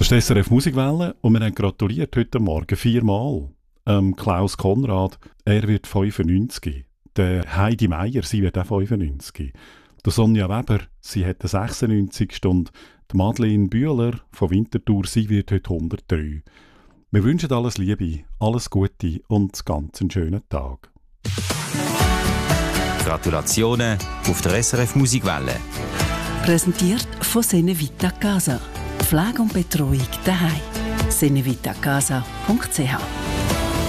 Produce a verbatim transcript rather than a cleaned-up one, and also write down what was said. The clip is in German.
Das ist die S R F Musikwelle und wir haben gratuliert heute Morgen viermal. Ähm, Klaus Konrad, er wird fünfundneunzig. Der Heidi Meier, sie wird auch fünfundneunzig. Der Sonja Weber, sie hat den sechsundneunzigsten und die Madeleine Bühler von Winterthur, sie wird heute hundertdrei. Wir wünschen alles Liebe, alles Gute und ganz einen schönen Tag. Gratulationen auf der S R F Musikwelle. Präsentiert von Senevita Casa. Pflege und Betreuung daheim. senevitacasa punkt c h